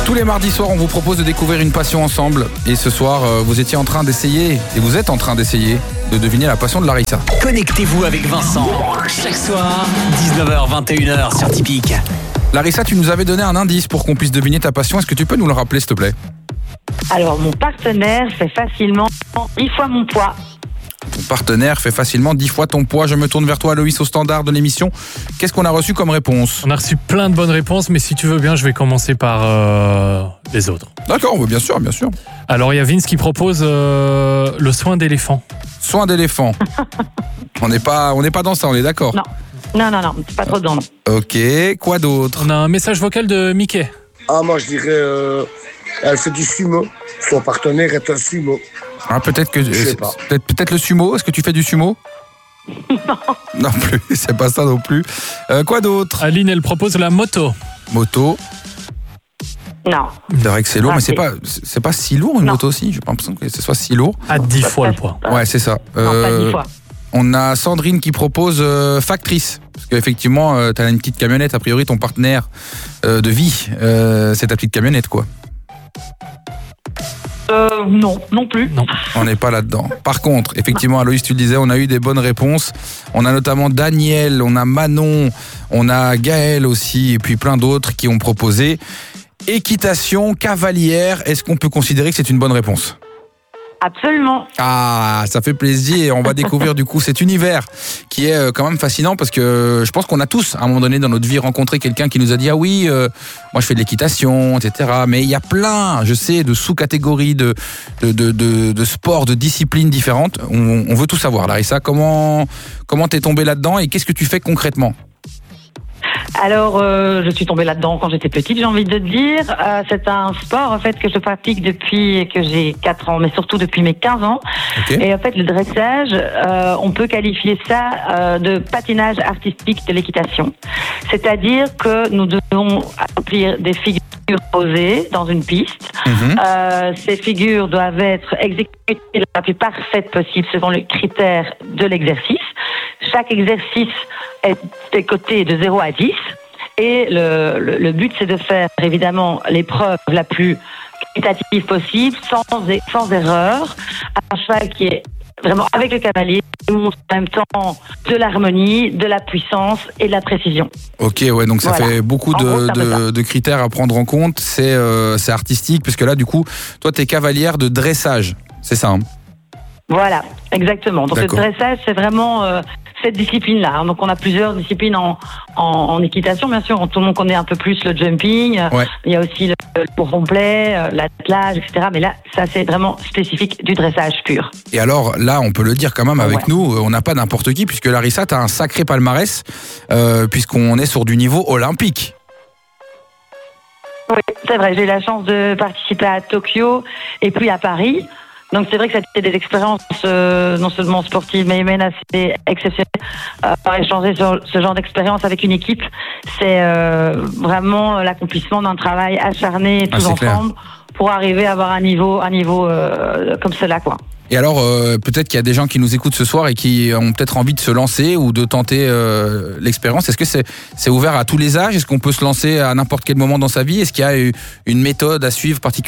Tous les mardis soirs, on vous propose de découvrir une passion ensemble. Et ce soir, vous étiez en train d'essayer, et vous êtes en train d'essayer, de deviner la passion de Larissa. Connectez-vous avec Vincent. Chaque soir, 19h, 21h sur Typique. Larissa, tu nous avais donné un indice pour qu'on puisse deviner ta passion. Est-ce que tu peux nous le rappeler, s'il te plaît ? Alors, mon partenaire fait facilement 10 fois mon poids. Ton partenaire fait facilement 10 fois ton poids. Je me tourne vers toi, Loïs, au standard de l'émission. Qu'est-ce qu'on a reçu comme réponse ? On a reçu plein de bonnes réponses, mais si tu veux bien, je vais commencer par les autres. D'accord, bien sûr, bien sûr. Alors, il y a Vince qui propose le soin d'éléphant. Soin d'éléphant. On n'est pas dans ça, on est d'accord ? Non, c'est pas trop dedans. Non. Ok, quoi d'autre ? On a un message vocal de Mickey. Ah, moi je dirais, elle fait du sumo. Son partenaire est un sumo. Ah, peut-être que Je sais pas. peut-être le sumo. Est-ce que tu fais du sumo ? Non plus, c'est pas ça non plus. Quoi d'autre ? Aline, elle propose la moto. Moto. Non. C'est vrai que c'est lourd, mais c'est- c'est pas si lourd une Non. moto aussi. J'ai pas l'impression que ce soit si lourd. À 10 fois le poids. Ouais, c'est ça. Non, pas 10 fois. On a Sandrine qui propose factrice. Parce qu'effectivement, t'as une petite camionnette. A priori, ton partenaire de vie, c'est ta petite camionnette, quoi. Non plus. Non. On n'est pas là-dedans. Par contre, effectivement, Aloïs, tu le disais, on a eu des bonnes réponses. On a notamment Daniel, on a Manon, on a Gaël aussi, et puis plein d'autres qui ont proposé équitation cavalière. Est-ce qu'on peut considérer que c'est une bonne réponse ? Absolument. Ah, ça fait plaisir. On va découvrir du coup cet univers qui est quand même fascinant parce que je pense qu'on a tous, à un moment donné dans notre vie, rencontré quelqu'un qui nous a dit « Ah oui, moi je fais de l'équitation, etc. » Mais il y a plein, je sais, de sous-catégories, de sports, de disciplines différentes. On veut tout savoir. Larissa, comment t'es tombée là-dedans et qu'est-ce que tu fais concrètement ? Alors, je suis tombée là-dedans quand j'étais petite, j'ai envie de te dire. C'est un sport, en fait, que je pratique depuis que j'ai 4 ans, mais surtout depuis mes 15 ans. Ok. Et en fait, le dressage, on peut qualifier ça de patinage artistique de l'équitation. C'est-à-dire que nous devons accomplir des figures posées dans une piste. Ces figures doivent être exécutées la plus parfaite possible selon les critères de l'exercice. Chaque exercice est coté de 0 à 10 et le but c'est de faire évidemment l'épreuve la plus qualitative possible sans erreur, un cheval qui est vraiment avec le cavalier, qui montre en même temps de l'harmonie, de la puissance et de la précision. Ok, ouais, donc ça Voilà. fait beaucoup En gros, c'est un peu ça. de critères à prendre en compte. C'est artistique, puisque là, du coup, toi, t'es cavalière de dressage. C'est ça, hein ? Voilà, exactement. Donc D'accord. le dressage, c'est vraiment cette discipline-là. Donc on a plusieurs disciplines en équitation, bien sûr. Tout le monde connaît un peu plus le jumping. Ouais. Il y a aussi le cours complet, l'attelage, etc. Mais là, ça c'est vraiment spécifique du dressage pur. Et alors, là, on peut le dire quand même avec Ouais. nous, on n'a pas n'importe qui, puisque Larissa, t'as un sacré palmarès, puisqu'on est sur du niveau olympique. Oui, c'est vrai. J'ai eu la chance de participer à Tokyo et puis à Paris. Donc c'est vrai que c'était des expériences non seulement sportives mais humaines assez exceptionnelles. Échanger sur ce genre d'expérience avec une équipe, c'est vraiment l'accomplissement d'un travail acharné tous c'est clair. ensemble pour arriver à avoir un niveau comme cela, quoi. Et alors, peut-être qu'il y a des gens qui nous écoutent ce soir et qui ont peut-être envie de se lancer ou de tenter l'expérience. Est-ce que c'est ouvert à tous les âges ? Est-ce qu'on peut se lancer à n'importe quel moment dans sa vie ? Est-ce qu'il y a une méthode à suivre particulière ?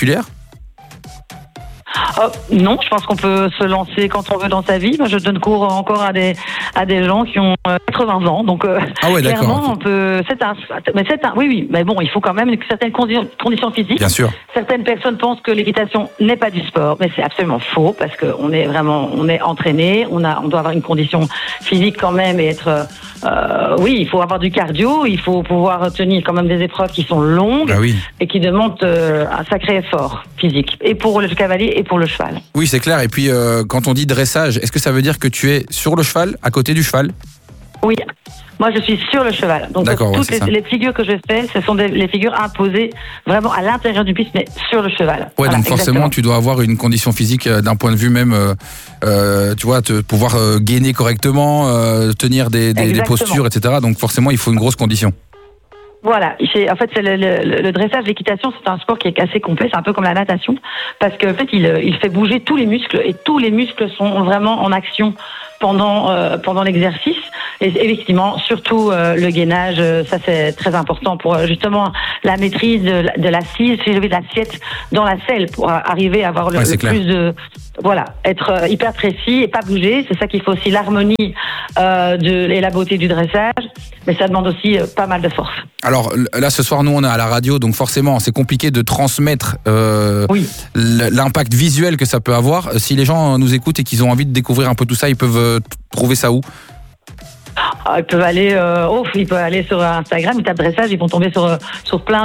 Non, je pense qu'on peut se lancer quand on veut dans sa vie. Moi, je donne cours encore à des gens qui ont 80 ans, donc Ah ouais, d'accord, clairement, ok. on peut. Oui, mais bon, il faut quand même certaines conditions physiques. Bien sûr. Certaines personnes pensent que l'équitation n'est pas du sport, mais c'est absolument faux parce qu'on est entraîné, on doit avoir une condition physique quand même et être. Oui, il faut avoir du cardio, il faut pouvoir tenir quand même des épreuves qui sont longues Ah oui. et qui demandent un sacré effort physique, et pour le cavalier et pour le cheval. Oui, c'est clair. Et puis, quand on dit dressage, est-ce que ça veut dire que tu es sur le cheval, à côté du cheval ? Oui, moi je suis sur le cheval. Donc D'accord, ouais, toutes c'est ça. les figures que je fais, ce sont les figures imposées vraiment à l'intérieur du piste, mais sur le cheval. Ouais, Voilà, donc forcément, exactement. tu dois avoir une condition physique d'un point de vue même, tu vois, pouvoir gainer correctement, tenir des Exactement. postures, etc. Donc forcément, il faut une grosse condition. Voilà, en fait, c'est le dressage, l'équitation, c'est un sport qui est assez complet, c'est un peu comme la natation, parce qu'en fait, il fait bouger tous les muscles, et tous les muscles sont vraiment en action pendant l'exercice. Et effectivement, surtout le gainage, ça c'est très important pour justement la maîtrise de l'assise, de l'assiette dans la selle pour arriver à avoir le plus de... Voilà, être hyper précis et pas bouger. C'est ça qu'il faut aussi, l'harmonie et la beauté du dressage. Mais ça demande aussi pas mal de force. Alors là, ce soir, nous, on est à la radio, donc forcément, c'est compliqué de transmettre l'impact visuel que ça peut avoir. Si les gens nous écoutent et qu'ils ont envie de découvrir un peu tout ça, ils peuvent trouver ça où ? Ils peuvent aller sur Instagram, ils tapent dressage, ils vont tomber sur plein